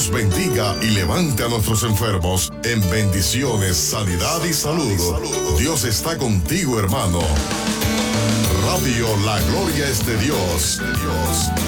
Dios bendiga y levante a nuestros enfermos en bendiciones, sanidad y salud. Dios está contigo, hermano. Radio La Gloria es de Dios.